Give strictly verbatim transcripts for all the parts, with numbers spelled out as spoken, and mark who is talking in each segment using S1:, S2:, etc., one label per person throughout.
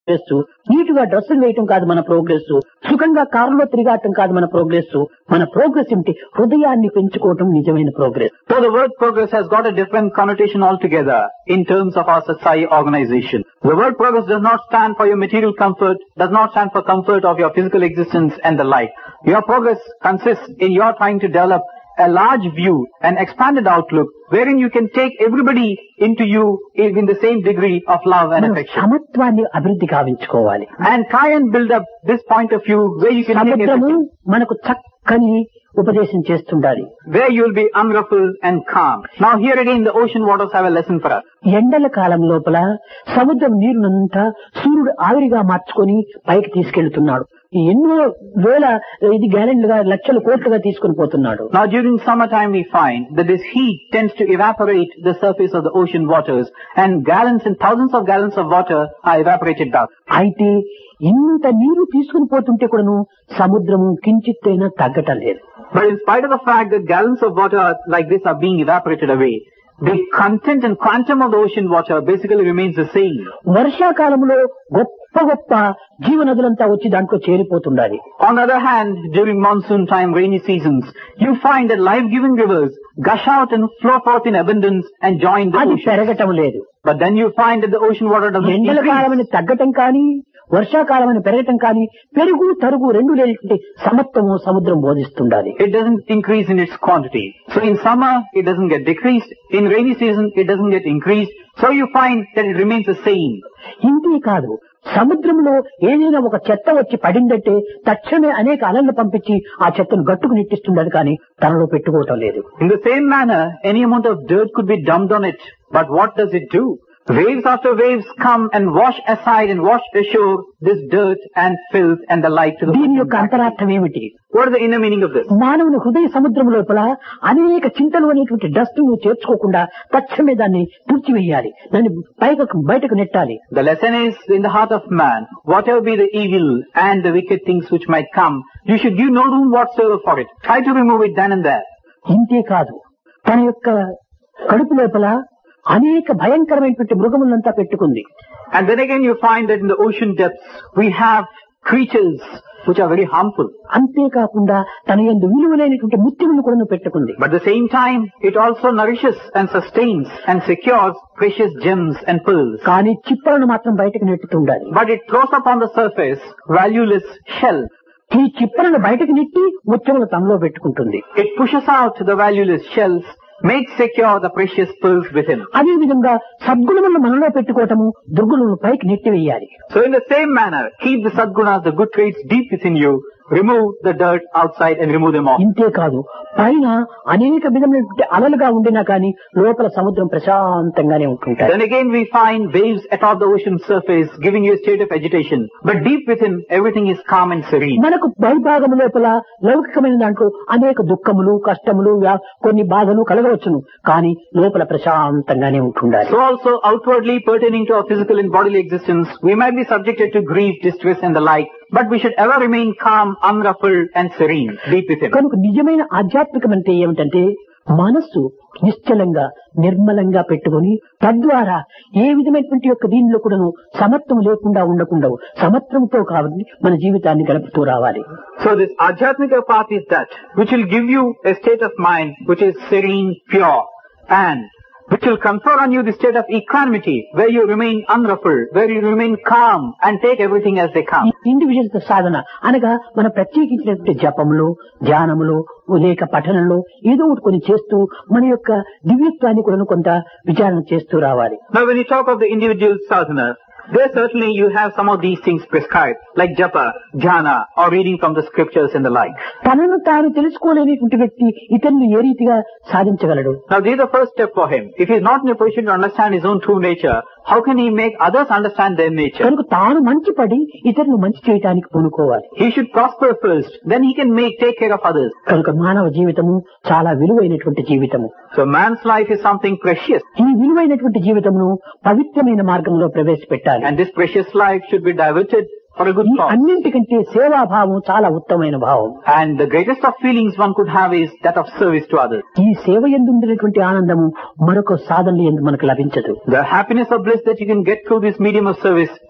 S1: Progress, నీటుగా డ్రెస్సులు వేయటం కాదు మన ప్రోగ్రెస్, సుఖంగా కారులో తిరిగాటం కాదు మన ప్రోగ్రెస్. మన ప్రోగ్రెస్ ఏమిటి? హృదయాన్ని పెంచుకోవటం నిజమైన progress.
S2: So the word progress has got a different connotation altogether in terms of our society organization. The word progress does not stand for your material comfort, does not stand for comfort of your physical existence and the like. Your progress consists in your trying to develop a large view, an expanded outlook, wherein you can take everybody into you in the same degree of love and affection.
S1: సమత్వాన్ని అభివృద్ధి కావించుకోవాలి.
S2: And try and build up this point of view where you can take
S1: సముద్రము
S2: everything,
S1: మనకు చక్కని ఉపదేశం చేస్తుండాలి.
S2: where you will be unruffled and calm. Now here again the ocean waters have a lesson for us.
S1: ఎండల కాలం లోపల సముద్రం నీరునంతా సూర్యుడు ఆవిరిగా మార్చుకొని పైకి తీసుకెళ్తున్నాడు. ఎన్నో వేల ఇది గ్యాలన్లుగా లక్షల కోట్లుగా తీసుకుని పోతున్నాడు.
S2: Now during summertime we find that this heat tends to evaporate the surface of the ocean waters, and gallons and thousands of gallons of water are evaporated out.
S1: అయితే ఇంత నీరు తీసుకుని పోతుంటే కూడాను సముద్రము కించిత్తైనా తగ్గటం లేదు.
S2: But in spite of the fact that gallons of water like this are being evaporated away, the content and quantum of the ocean water basically remains the same.
S1: వర్షాకాలంలో గొప్ప గొప్ప జీవనదులంతా వచ్చి దాంట్లో చేరిపోతుండాలి.
S2: On the other hand, during monsoon time, rainy seasons, you find that life-giving rivers gush out and flow forth in abundance and join the
S1: అది
S2: ocean.
S1: పెరగటం లేదు.
S2: But then you find that the ocean water doesn't
S1: ఎండల
S2: increase.
S1: కాలమని తగ్గటం కానీ వర్షాకాలమని పెరగటం కానీ పెరుగు తరుగు రెండు లేనటువంటి సమత్వము సముద్రం బోధిస్తుండాలి.
S2: It doesn't increase in its quantity. So in summer, it doesn't get decreased. In rainy season, it doesn't get increased. So you find that it remains the same.
S1: ఇంతే కాదు, సముద్రంలో ఏదైనా ఒక చెత్త వచ్చి పడిందంటే తక్షణమే అనేక అలలను పంపించి ఆ చెత్తను గట్టుకు నెట్టిస్తుండదు కానీ తనలో పెట్టుకోవటం లేదు.
S2: In the same manner, any amount of dirt could be dumped on it. But what does it do? Waves after waves come and wash aside and wash ashore this dirt and filth and the like to the
S1: దీని
S2: ocean.
S1: యొక్క అంతరార్థం ఏమిటి?
S2: What is the inner meaning of this?
S1: మానవుని హృదయ సముద్రం లోపల అనేక చింతలు అనేటువంటి డస్ట్ నువ్వు చేర్చుకోకుండా తక్షణమే దాన్ని తుడిచివేయాలి, దాన్ని పైకి బయటకు నెట్టాలి.
S2: The lesson is in the heart of man, whatever be the evil and the wicked things which might come, you should give no room whatsoever for it. Try to remove it then and there.
S1: ఇంతే కాదు, తన యొక్క కడుపు లోపల అనేక భయంకరమైనటువంటి మృగములంతా పెట్టుకుంది.
S2: And then again you find that in the ocean depths we have creatures which are very harmful.
S1: అంతేకాకుండా తన యందు విలువైనటువంటి ముత్యములను కూడా పెట్టుకుంది.
S2: But at the same time, it also nourishes and sustains and secures precious gems and pearls.
S1: కానీ చిప్పలను మాత్రం బయటకు నెట్టుతుండాలి.
S2: But it throws up on the surface valueless shell.
S1: ఈ చిప్పలను బయటకు నెట్టి ముత్యములు తనలో పెట్టుకుంటుంది.
S2: It pushes out the valueless shells, makes secure the precious pearls within.
S1: అదే విధంగా సద్గుణములను మనలో పెట్టుకోవటము, దుర్గుణములను పైకి నెట్టివేయాలి.
S2: So in the same manner, keep the sadgunas, the good traits deep within you, remove the dirt outside and remove them off.
S1: ఇంతే కాదు, పైన అనేక విధమైనటువంటి అలలుగా ఉండినా కానీ లోపల సముద్రం ప్రశాంతంగానే ఉంటుంటాయి.
S2: Then again we find waves atop the ocean surface giving you a state of agitation. But deep within, everything is calm and serene.
S1: మనకు బహిర్భాగం లోపల లౌకికమైన దాంట్లో అనేక దుఃఖములు, కష్టములు, వ్యా- కొన్ని బాధలు కలగవచ్చును, కానీ లోపల ప్రశాంతంగానే ఉంటుండాలి.
S2: So also outwardly pertaining to our physical and bodily existence, we might be subjected to grief, distress and the like, but we should ever remain calm, unruffled and serene deep within.
S1: కనుక నిజమైన ఆధ్యాత్మికం అంటే ఏమిటంటే మనస్సు నిశ్చలంగా నిర్మలంగా పెట్టుకొని తద్వారా ఏ విధమైనటువంటి యొక్క దీనిలో కూడాను సమత్వం లేకుండా ఉండకుండా సమత్వంతో కాబట్టి మన జీవితాన్ని గడుపుతూ రావాలి.
S2: So this Adhyatmika path is that which will give you a state of mind which is serene, pure, and which will confer on you the state of equanimity, where you remain unruffled, where you remain calm and take everything as they come.
S1: Individual సాధన అనగా మన ప్రత్యేకించినటువంటి జపములు, ధ్యానములు, లేక పఠనంలో ఏదో ఒకటి కొన్ని చేస్తూ మన యొక్క దివ్యత్వాన్ని కూడా కొంత విచారణ చేస్తూ రావాలి.
S2: Now when you talk of the individual sadhana, there certainly you have some of these things prescribed, like japa, dhyana, or reading from the scriptures and the like.
S1: తనను తాను తెలుసుకోలేనిటువంటి వ్యక్తి ఇతరులు ఏ రీతిగా సాధించగలడు?
S2: Now this is the first step for him. If he is not in a position to understand his own true nature, how can he make others understand their nature?
S1: కనుక తాను మంచి పడి ఇతరులు మంచి చేయటానికి పూనుకోవాలి.
S2: He should prosper first, then he can make take care of others.
S1: కనుక మానవ జీవితము చాలా విలువైనటువంటి జీవితము.
S2: So man's life is something precious,
S1: ఈ విలువైనటువంటి జీవితమును పవిత్రమైన మార్గంలో ప్రవేశపెట్టాలి.
S2: and this precious life should be diverted for a good
S1: ఈ
S2: cause.
S1: అన్నింటికంటే సేవాభావం చాలా ఉత్తమైన భావం.
S2: And the greatest of feelings one could have is that of service to others.
S1: ఈ సేవ యందు ఉండేటువంటి ఆనందము మరొక సాధనలు యందు మనకు లభించదు.
S2: The happiness of bliss that you can get through this medium of service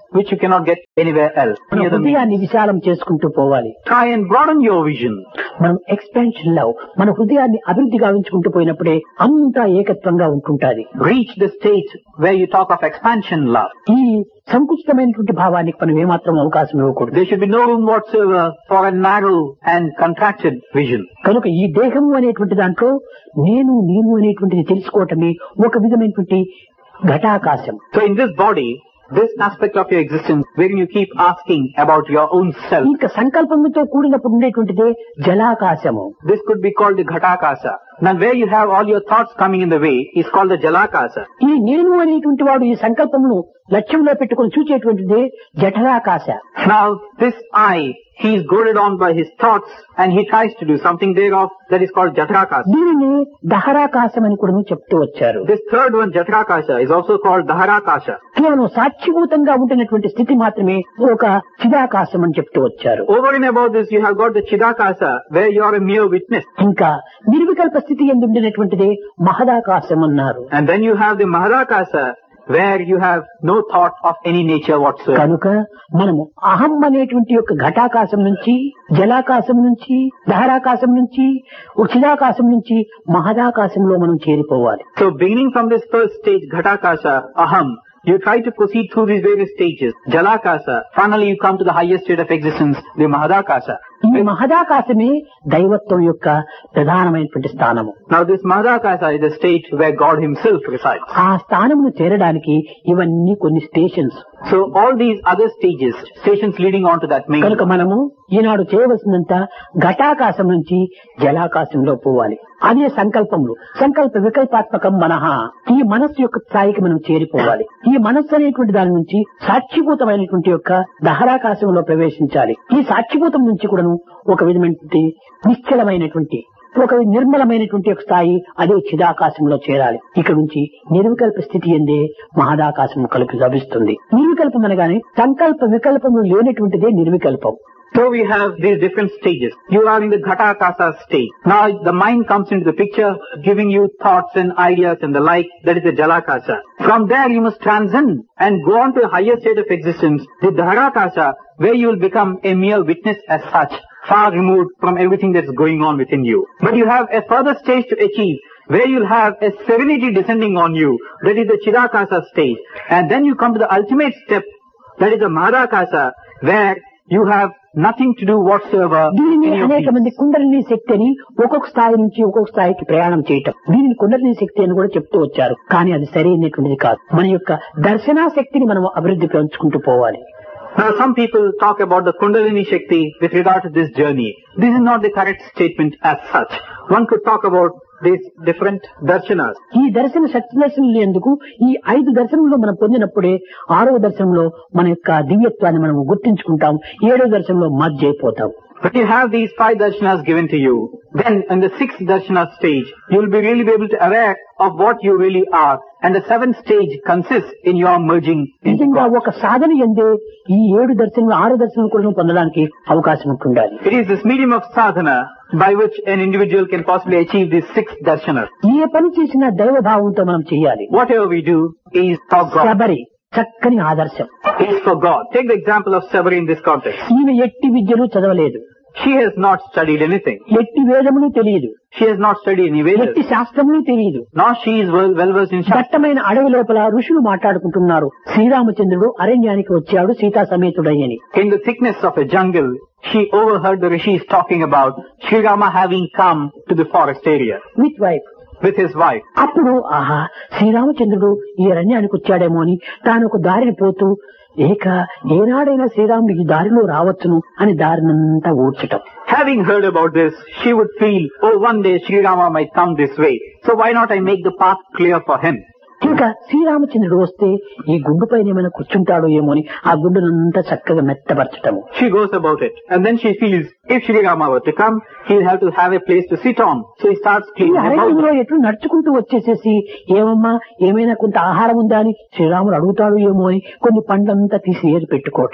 S2: which you cannot get anywhere else.
S1: మన
S2: Any other means.
S1: హృదయాన్ని విశాలం చేసుకుంటూ పోవాలి.
S2: Try and broaden your vision.
S1: మనం ఎక్స్పాన్షన్ లో మన హృదయాన్ని అభివృద్ధి గావించుకుంటూ పోయినప్పుడే అంతా ఏకత్వంగా ఉంటుంటాది.
S2: Reach the state where you talk of expansion love.
S1: ఈ సంకుచితమైనటువంటి భావానికి మనం ఏమాత్రం అవకాశం ఇవ్వకూడదు.
S2: There should be no room whatsoever for a narrow and contracted vision.
S1: కనుక ఈ దేహము అనేటువంటి దాంట్లో నేను నేను అనేటువంటిది తెలుసుకోవటమే ఒక విధమైనటువంటి ఘటాకాశం.
S2: So in this body, this aspect of your existence, wherein you keep asking about your own self,
S1: ఇంకా సంకల్పంతో కూడినప్పుడు ఉండేటువంటిదే జలాకాశము.
S2: this could be called the Ghatakasa. Now where you have all your thoughts coming in the way is called the Jalakasa.
S1: ఈ నేను అనేటువంటి వాడు ఈ సంకల్పమును లక్ష్యంలో పెట్టుకుని చూచేటువంటిదే జఠరాకాశ.
S2: Now this I, he is goaded on by his thoughts and he tries to do something thereof, that is called Jatrakasa.
S1: దీనిని దహరాకాశం అని కూడా చెప్తూ వచ్చారు.
S2: This third one, Jatrakasa, is also called Daharakasa.
S1: కేవలం సాక్షిభూతంగా ఉంటున్నటువంటి స్థితి మాత్రమే ఒక చిదాకాశం అని చెప్తూ వచ్చారు.
S2: Over and above this, you have got the Chidakasa, where you are a mere witness.
S1: ఇంకా నిర్వికల్ప స్థితి ఎందు ఉండినటువంటిదే మహదాకాశం అన్నారు.
S2: And then you have the Mahadakasa, where you have no thought of any nature whatsoever.
S1: కనుక మనము అహం అనేటువంటి యొక్క ఘటాకాశం నుంచి జలాకాశం నుంచి దహరాకాశం నుంచి చిదాకాశం నుంచి మహదాకాశంలో మనం చేరిపోవాలి.
S2: So beginning from this first stage, Ghatakasa, Aham, you try to proceed through these various stages. Jalakasa, finally you come to the highest state of existence, the Mahadakasa.
S1: ఈ మహదాకాశమే దైవత్వం యొక్క ప్రధానమైనటువంటి స్థానము.
S2: Now this Mahadakasa is the state where God himself resides.
S1: ఆ స్థానమును చేరడానికి ఇవన్నీ కొన్ని stations.
S2: So all these other stages, stations leading on to that main.
S1: కనుక మనము ఈనాడు చేయవలసినంత ఘటాకాశం నుంచి జలాకాశంలో పోవాలి. అదే సంకల్పములు. సంకల్ప వికల్పాత్మకం మనహ. ఈ మనస్సు యొక్క స్థాయికి మనం చేరిపోవాలి. ఈ మనస్సు అనేటువంటి దాని నుంచి సాక్షిభూతమైనటువంటి యొక్క దహరాకాశంలో ప్రవేశించాలి. ఈ సాక్షిభూతం నుంచి కూడాను ఒక విధమైనటువంటి నిశ్చలమైనటువంటి ఒక నిర్మలమైనటువంటి ఒక స్థాయి అదే చిదాకాశంలో చేరాలి. ఇక్కడ నుంచి నిర్వికల్ప స్థితి ఎందే మహదాకాశం కలిపి లభిస్తుంది. నిర్వికల్పం అనగానే సంకల్ప వికల్పము లేనటువంటిదే నిర్వికల్పం.
S2: So we have these different stages. You are in the Ghatakasa state. Now the mind comes into the picture, giving you thoughts and ideas and the like. That is the Jalakasa. From there you must transcend and go on to a higher state of existence, the Dharakasa, where you will become a mere witness as such, far removed from everything that is going on within you. But you have a further stage to achieve, where you'll have a serenity descending on you. That is the Chidakasa stage. And then you come to the ultimate step, that is the Mahadakasa, where you have nothing to do whatsoever.
S1: దీనిని
S2: any of
S1: అనేక
S2: these.
S1: మంది కుండలిని శక్తి అని ఒక్కొక్క స్థాయి నుంచి ఒక్కొక్క స్థాయికి ప్రయాణం చేయటం, దీనిని కుండలిని శక్తి అని కూడా చెప్తూ వచ్చారు. కానీ అది సరైనటువంటిది కాదు. మన యొక్క దర్శనా శక్తిని మనం అభివృద్ధి పెంచుకుంటూ పోవాలి.
S2: Now some people talk about the Kundalini Shakti with regard to this journey. This is not the correct statement as such. One could talk about these different darshanas.
S1: ఈ దర్శన శక్తి దర్శనలు ఎందుకు ఈ ఐదు దర్శనంలో మనం పొందినప్పుడే ఆరో దర్శనంలో మన యొక్క దివ్యత్వాన్ని మనం గుర్తించుకుంటాం. ఏడో దర్శనంలో మధ్య అయిపోతాం.
S2: But you have these five darshanas given to you. Then in the sixth darshana stage, you will be really be able to aware of what you really are. And the seventh stage consists in your merging into
S1: నిజంగా
S2: God.
S1: ఒక సాధన ఎందే ఈ ఏడు దర్శనలు ఆరు దర్శనలు కూడా పొందడానికి అవకాశం ఉంటుండాలి.
S2: It is this medium of sadhana by which an individual can possibly achieve these six darshanas.
S1: ఏ పని చేసినా దైవ భావంతో మనం చేయాలి.
S2: Whatever we do is for God.
S1: Sabari చక్కని ఆదర్శం.
S2: It is for God. Take the example of Sabari in this context.
S1: ఈమె ఎట్టి విద్యలు చదవలేదు,
S2: She has not studied anything.
S1: ఎట్టి వేదములు తెలియదు,
S2: She has not studied any Vedas.
S1: ఎట్టి శాస్త్రములు తెలియదు.
S2: Nor she is well, well versed in Shastra.
S1: దట్టమైన అడవి లోపల ఋషులు మాట్లాడుకుంటున్నారు. శ్రీరామచంద్రుడు అరణ్యానికి వచ్చాడు Sita సమేతుడయ్యని.
S2: In the thickness of a jungle, she overheard the rishis talking about Sri Rama having come to the forest area
S1: with wife.
S2: with his wife.
S1: అప్పుడు ఆహా శ్రీరామచంద్రుడు ఈ అరణ్యానికి వచ్చాడేమో అని తాను ఒక దారిని పోతూ ఏక ఏనాడైనా శ్రీరాముడు ఈ దారిలో రావచ్చును అని దారినంతా ఊడ్చటం.
S2: Having heard about this, she would feel, oh, one day Sri Rama might come this way. So why not I make the path clear for him?
S1: ఇంకా శ్రీరామచంద్రుడు వస్తే ఈ గుండు పైన ఏమైనా కూర్చుంటాడో ఏమో అని ఆ గుండునంతా చక్కగా మెత్తపరచటము.
S2: She goes about it. And then she feels, if Sri Rama were to come, he'll have to have a place to sit on. So he starts
S1: ఈ
S2: cleaning about
S1: అరణ్యంలో
S2: it.
S1: ఎట్లు నడుచుకుంటూ వచ్చేసేసి ఏమమ్మా ఏమైనా కొంత ఆహారం ఉందా అని శ్రీరాముడు అడుగుతాడు ఏమో అని కొన్ని పండ్లంతా తీసి ఏరి పెట్టుకోవటం.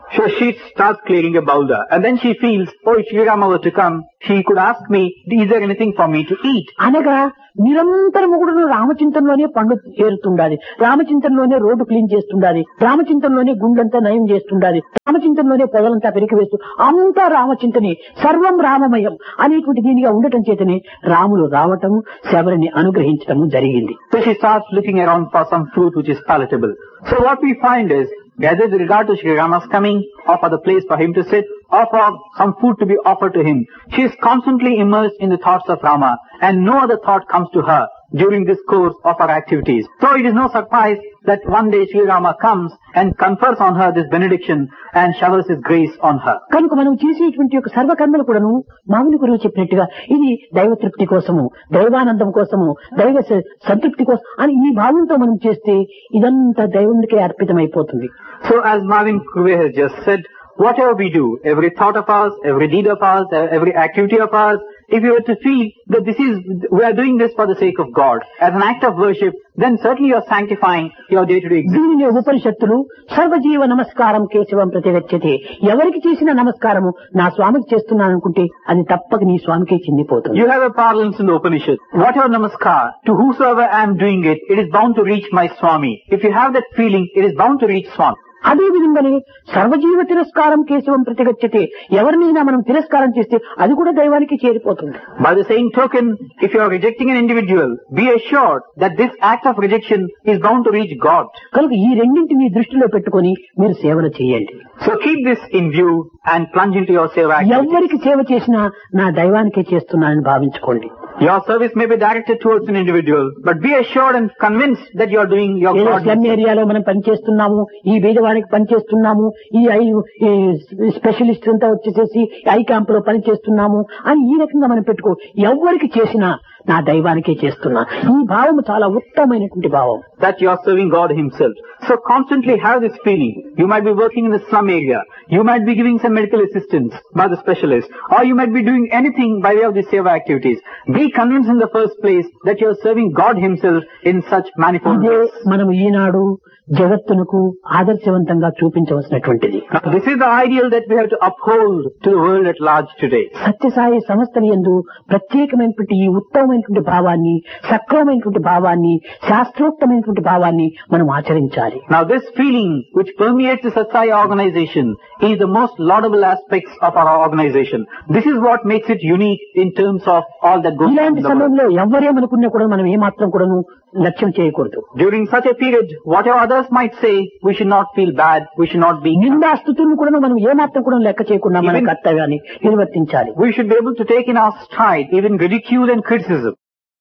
S2: So she starts clearing a boulder, and then she feels, oh, if Sri Rama were to come, he could ask me, is there anything for me to eat?
S1: అనగా నిరంతరము కూడా రామచింతనలోనే పండు ఏరుతుండాలి, రామచింతనలోనే రోడ్డు క్లీన్ చేస్తుండాలి, రామచింతనలోనే గుండెంతా నయం చేస్తుండాలి, రామచింతనలోనే పొదలంతా పెరికి వేస్తూ అంతా రామచింతనే, సర్వం రామమయం అనేటువంటి దీనిగా ఉండటం చేతనే రాములు రావటం, శబరిని అనుగ్రహించటము జరిగింది.
S2: So she starts looking around for some fruit which is palatable. So what we find is, whether with regard to Sri Rama's coming, or for the place for him to sit, or for some food to be offered to him, she is constantly immersed in the thoughts of Rama, and no other thought comes to her during this course of her activities. So it is no surprise that one day Sri Rama comes and confers on her this benediction and showers his grace on her.
S1: కనుక మనం చేసేటువంటి యొక్క సర్వకర్మలు కూడాను మామూలు గురువు చెప్పినట్టుగా ఇది దైవ తృప్తి కోసము, దైవానందం కోసము, దైవ స- సంతృప్తి కోసం అని ఈ భావంతో మనం చేస్తే ఇదంతా దైవునికే అర్పితమైపోతుంది.
S2: So as Marvin Kuve has just said, whatever we do, every thought of ours, every deed of ours, every activity of ours, if you were to feel that this is, we are doing this for the sake of God, as an act of worship, then certainly you are sanctifying your day-to-day existence.
S1: దీనిని ఉపనిషత్తులు సర్వజీవ నమస్కారం కేశవం ప్రతిగచ్చతే, ఎవరికి చేసిన నమస్కారము నా స్వామికి చేస్తున్నాను అనుకుంటే అది తప్పక నీ స్వామికే చెందిపోతుంది.
S2: You have a parlance in the Upanishad. Whatever namaskar, to whosoever I am doing it, it is bound to reach my Swami. If you have that feeling, it is bound to reach Swami.
S1: అదే విధంగానే సర్వజీవ తిరస్కారం కేశవం ప్రతిగచ్చతే, ఎవరినైనా మనం తిరస్కారం చేస్తే అది కూడా దైవానికి చేరిపోతుంది.
S2: By the same token, if you are rejecting an individual, be assured that this act of rejection is bound to reach God.
S1: కనుక ఈ రెండింటిని దృష్టిలో పెట్టుకొని మీరు సేవన చేయండి.
S2: So keep this in view and plunge into your seva activity.
S1: ఎవరికి సేవ చేసినా నా దైవానికే చేస్తున్నానని భావించుకోండి.
S2: Your service may be directed towards an individual, but be assured and convinced that you are doing your
S1: ఏదో
S2: God.
S1: స్లమ్ ఏరియాలో మనం పనిచేస్తున్నాము, ఈ బీదవానికి పనిచేస్తున్నాము, ఈ ఐ ఈ స్పెషలిస్ట్ అంతా వచ్చేసేసి ఐ క్యాంప్ లో పనిచేస్తున్నాము అని ఈ రకంగా మనం పెట్టుకో. ఎవరికి చేసినా నా దైవానికే చేస్తున్నా, ఈ భావం చాలా ఉత్తమమైనటువంటి భావం.
S2: That you are serving God Himself. So constantly have this feeling. You might be working in the slum area. You might be giving some medical assistance by the specialist. Or you might be doing anything by way of the seva activities. Be convinced in the first place that you are serving God Himself in such manifold
S1: ఇదే
S2: ways.
S1: మనం ఈనాడు జగత్తునకు ఆదర్శవంతంగా చూపించవలసినటువంటిది.
S2: Now, this is the ideal that we have to uphold to the world at large today.
S1: Sathya Sai సంస్థల యందు ప్రత్యేకమైనటువంటి ఈ ఉత్తమమైనటువంటి భావాన్ని, సక్రమమైనటువంటి భావాన్ని, శాస్త్రోక్తమైనటువంటి భావాన్ని మనం ఆచరించాలి.
S2: Now this feeling which permeates the Satsai organization is the most laudable aspects of our organization. This is what makes it unique in terms of all that goes on in
S1: ఇలాంటి
S2: the world.
S1: సమయంలో ఎవరేమనుకున్నా కూడా మనం ఏమాత్రం కూడాను లక్ష్యం చేయకూడదు.
S2: During such a period, whatever others might say, we should not feel bad, we should not be...
S1: నిందాస్తుతులను కూడా మనం ఏమాత్రం కూడా లెక్క చేయకుండా మన
S2: Even-
S1: కర్తవ్యాన్ని నిర్వర్తించాలి.
S2: We should be able to take in our stride even ridicule and criticism.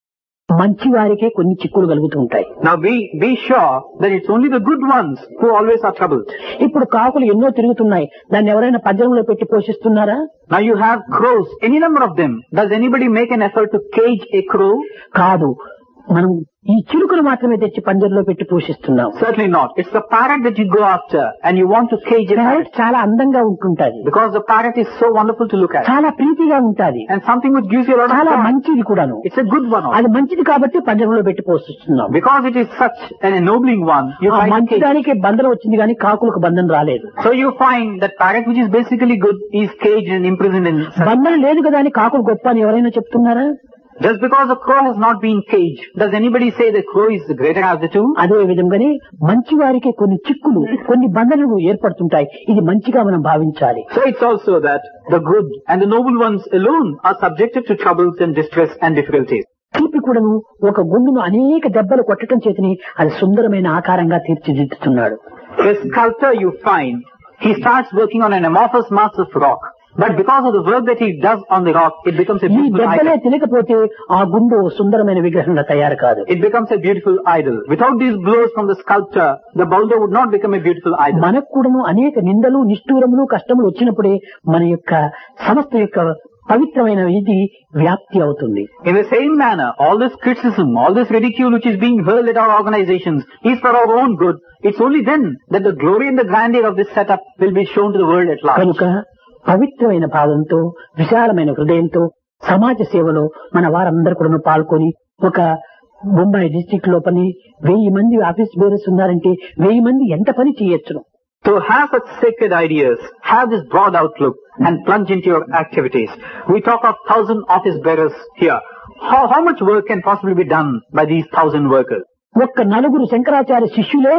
S1: మంచి వారికే కొన్ని చిక్కులు కలుగుతూ ఉంటాయి.
S2: Now be, be sure that it's only the good ones who always are troubled.
S1: ఇప్పుడు కాకులు ఎన్నో తిరుగుతున్నాయి, దాన్ని ఎవరైనా పంజరంలో పెట్టి పోషిస్తున్నారా?
S2: Now you have crows, any number of them. Does anybody make an effort to cage a crow?
S1: కాదు, మనం ఈ చిలుకలు మాత్రమే తెచ్చి పంజరంలో పెట్టి పోషిస్తున్నాం.
S2: Certainly not. It's the parrot that you go after and you want to cage a
S1: parrot
S2: parrot.
S1: చాలా అందంగా ఉంటుంటది,
S2: Because the parrot is so wonderful to look at.
S1: చాలా ప్రీతిగా ఉంటది,
S2: And something which gives you a lot of
S1: చాలా
S2: joy.
S1: మంచిది కూడాను.
S2: It's a good one also.
S1: అది మంచిది కాబట్టి పంజరంలో పెట్టి పోషిస్తున్నాం.
S2: Because it is such an ennobling one, you
S1: ఆ
S2: try to
S1: మంచి
S2: cage.
S1: దానికే బంధనం వచ్చింది కానీ కాకులకు బంధనం రాలేదు.
S2: So you find that parrot which is basically good is caged and imprisoned in such.
S1: బంధనం లేదు కదా అని కాకులు గొప్ప అని ఎవరైనా చెప్తున్నారా?
S2: Just because a crow has not been caged, does anybody say the crow is the greater of the two?
S1: అదే విధంగానే మంచి వారికి కొన్ని చిక్కులు, కొన్ని బంధనలు ఏర్పడుతుంటాయి. ఇది మంచిగా మనం భావించాలి.
S2: So it's also that the good and the noble ones alone are subjected to troubles and distress and difficulties.
S1: తీపి కూడాను ఒక గుండును అనేక దెబ్బలు కొట్టడం చేతని అది సుందరమైన ఆకారంగా తీర్చిదిద్దుతున్నాడు.
S2: The sculptor you find, he starts working on an amorphous mass of rock. But because of the work that he does on the rock, it becomes a
S1: ఈ
S2: beautiful
S1: దెబ్బలే
S2: idol.
S1: తినకపోతే ఆ గుండు సుందరమైన విగ్రహంగా తయారు కాదు.
S2: It becomes a beautiful idol. Without these blows from the sculptor, the boulder would not become a beautiful idol.
S1: మనకు కూడాను అనేక నిందలు, నిష్ఠూరములు, కష్టములు వచ్చినప్పుడే మన యొక్క సంస్థ యొక్క పవిత్రమైన ఇది వ్యాప్తి అవుతుంది.
S2: In the same manner, all this criticism, all this ridicule which is being hurled at our organizations is for our own good. It's only then that the glory and the grandeur of this setup will be shown to the world at large.
S1: కనుక పవిత్రమైన భావంతో, విశాలమైన హృదయంతో సమాజ సేవలో మన వారందరూ కూడా పాల్గొని ఒక బొంబాయి డిస్ట్రిక్ట్ లో పని వెయ్యి మంది ఆఫీస్ బేరర్స్ ఉన్నారంటే వెయ్యి మంది ఎంత పని చేయొచ్చును.
S2: So have such sacred ideas, have this broad outlook and plunge into your activities. We talk of thousand office bearers here. How, how much work can possibly be done by these thousand workers?
S1: ఒక్క నలుగురు శంకరాచార్య శిష్యులే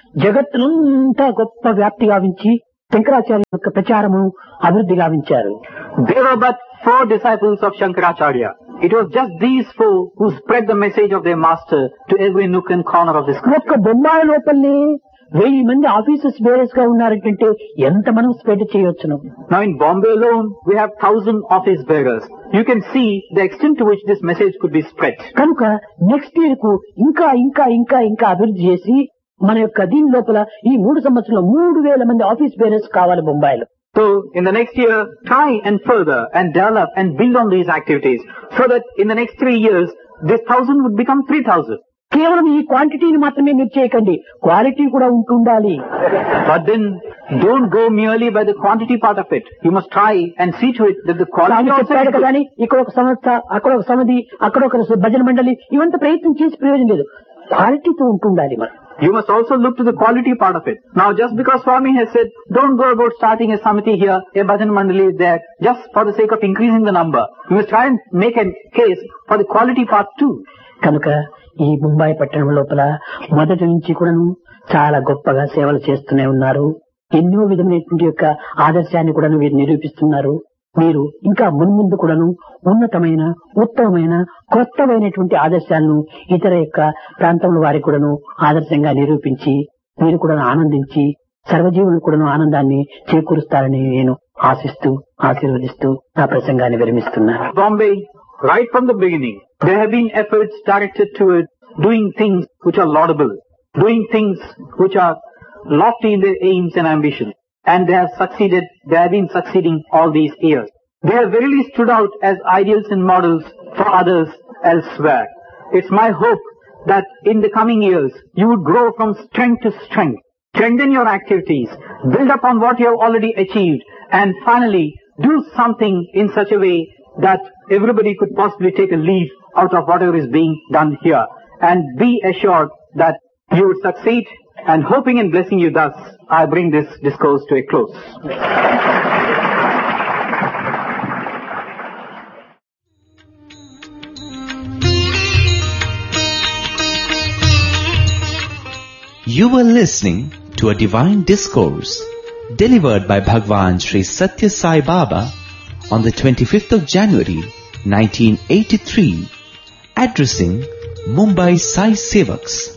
S1: జగత్తునంతా గొప్ప వ్యాప్తి గావించి శంకరాచార్య యొక్క ప్రచారము అభివృద్ధి గావించారు.
S2: There were but four disciples of Shankaracharya. It was just these four who spread the message of their master to every nook and corner of this country.
S1: ఒక్క బొంబాయి లోపలనే వెయ్యి మంది ఆఫీసర్స్ బేరర్స్ గా ఉన్నారంటే ఎంత మనం spread చేయొచ్చును.
S2: Now in Bombay alone, we have thousand office bearers. You can see the extent to which this message could be spread.
S1: కనుక next year కు ఇంకా ఇంకా ఇంకా ఇంకా అభివృద్ధి చేసి మన యొక్క దీని లోపల ఈ మూడు సంవత్సరంలో మూడు వేల మంది ఆఫీస్ బేరర్స్ కావాలి బొంబాయిలో.
S2: So in the next year, try and further and develop and build on these activities so that in the next three years, this thousand would become three thousand.
S1: కేవలం ఈ క్వాంటిటీని మాత్రమే మీరు చేయకండి, క్వాలిటీ కూడా ఉంటుండాలి.
S2: But then don't go merely by the quantity part of it. You must try and see to it that the quality also
S1: చెప్పాడు కదా అని ఇక్కడ ఒక సంస్థ, అక్కడ ఒక సమితి, అక్కడ ఒక భజన మండలి ఇవంతా ప్రయత్నం చేసి ప్రయోజనం లేదు. క్వాలిటీతో ఉంటుండాలి మనం.
S2: You must also look to the quality part of it. Now just because Swami has said, don't go about starting a samiti here, a bhajan mandali is there, just for the sake of increasing the number. You must try and make a case for the quality part too.
S1: కనుక ఈ ముంబై పట్టణం లోపల మొదటి నుంచి కూడాను చాలా గొప్పగా సేవలు చేస్తూనే ఉన్నారు. ఎన్నో విధమైనటువంటి యొక్క ఆదర్శాన్ని కూడాను వీరు నిరూపిస్తున్నారు. మీరు ఇంకా మున్ముందు కూడాను ఉన్నతమైన ఉత్తమమైన కొత్తమైనటువంటి ఆదర్శాలను ఇతర యొక్క ప్రాంతంలో వారికి కూడాను ఆదర్శంగా నిరూపించి మీరు కూడా ఆనందించి సర్వజీవులు కూడాను ఆనందాన్ని చేకూరుస్తారని నేను ఆశిస్తూ ఆశీర్వదిస్తూ నా ప్రసంగాన్ని విరమిస్తున్నాను.
S2: Bombay, right from the beginning, there have been efforts directed towards doing things which are laudable, doing things which are lofty in their aims and ambitions. And they have succeeded, they have been succeeding all these years. They have really stood out as ideals and models for others elsewhere. It's my hope that in the coming years, you would grow from strength to strength, strengthen your activities, build upon what you have already achieved, and finally do something in such a way that everybody could possibly take a leaf out of whatever is being done here. And be assured that you would succeed. And hoping and blessing you thus, I bring this discourse to a close.
S3: You were listening to a divine discourse delivered by Bhagwan Sri Satya Sai Baba on the twenty-fifth of January nineteen eighty-three, addressing Mumbai Sai Sevaks.